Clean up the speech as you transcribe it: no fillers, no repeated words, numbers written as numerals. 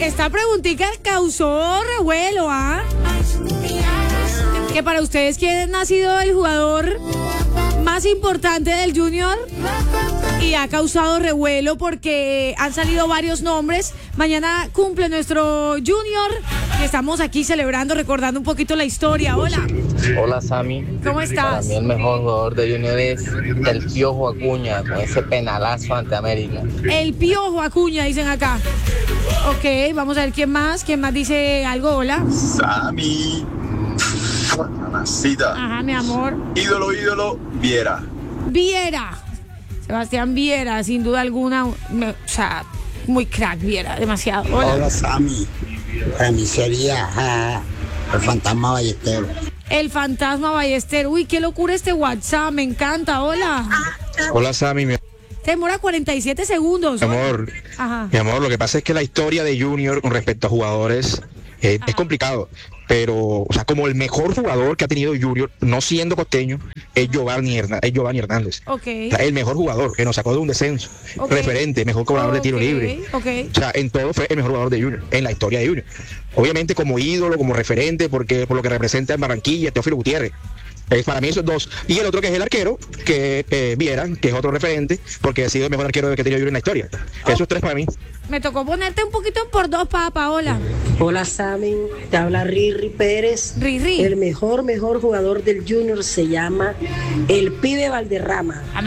esta preguntita causó revuelo, ¿ah? Que para ustedes, ¿quién ha sido el jugador más importante del Junior? Y ha causado revuelo porque han salido varios nombres. Mañana cumple nuestro Junior y estamos aquí celebrando, recordando un poquito la historia. Hola. Hola, Sammy. ¿Cómo Para estás? mí el mejor jugador de Junior es el Piojo Acuña, con ese penalazo ante América. El Piojo Acuña, dicen acá. Ok, vamos a ver quién más dice algo. Hola. Sammy. Mamacita. Ajá, mi amor. Ídolo, Viera. Viera. Sebastián Viera, sin duda alguna. O sea, muy crack Viera, demasiado. Hola. Hola, Sammy. Para mí sería el Fantasma Ballesteros. El Fantasma Ballester. Uy, qué locura este WhatsApp, me encanta. Hola. Hola, Sammy, mi Te demora 47 segundos. amor. Ajá. Mi amor, lo que pasa es que la historia de Junior con respecto a jugadores es complicado. Pero, o sea, como el mejor jugador que ha tenido Junior, no siendo costeño, es Giovanni Hernández. Ok. O sea, el mejor jugador que nos sacó de un descenso. Ok. Referente, mejor cobrador de tiro Ok, libre. ok. O sea, en todo fue el mejor jugador de Junior, en la historia de Junior. Obviamente como ídolo, como referente, porque por lo que representa en Barranquilla, Teófilo Gutiérrez. Para mí esos dos. Y el otro que es el arquero, que Viera, que es otro referente, porque ha sido el mejor arquero que ha tenido Junior en la historia. Esos tres para mí. Me tocó ponerte un poquito por dos, papá. Hola. Hola, Sammy, te habla Riri Pérez. Riri. El mejor jugador del Junior se llama el Pibe Valderrama.